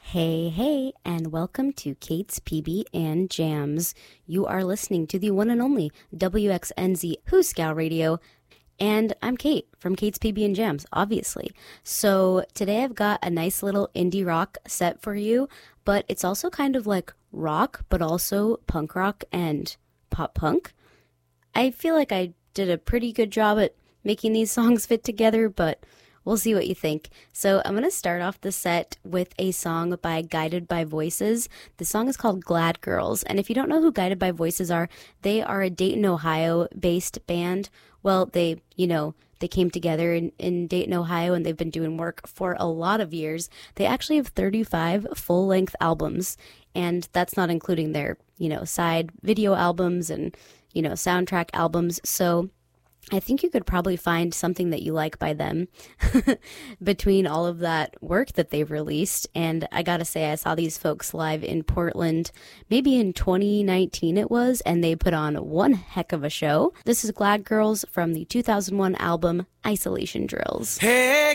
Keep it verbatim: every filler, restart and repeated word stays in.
Hey, hey, and welcome to Kate's P B and Jams. You are listening to the one and only W X N Z Who Scout Radio, and I'm Kate from Kate's P B and Jams, obviously. So today I've got a nice little indie rock set for you, but it's also kind of like rock, but also punk rock and pop punk. I feel like I did a pretty good job at making these songs fit together, but we'll see what you think. So I'm going to start off the set with a song by Guided by Voices. The song is called Glad Girls. And if you don't know who Guided by Voices are, they are a Dayton, Ohio-based band. Well, they, you know, they came together in, in Dayton, Ohio, and they've been doing work for a lot of years. They actually have thirty-five full-length albums, and that's not including their, you know, side video albums and, you know, soundtrack albums. So I think you could probably find something that you like by them between all of that work that they've released. And I gotta say, I saw these folks live in Portland, maybe in twenty nineteen it was, and they put on one heck of a show. This is Glad Girls from the two thousand one album Isolation Drills. Hey!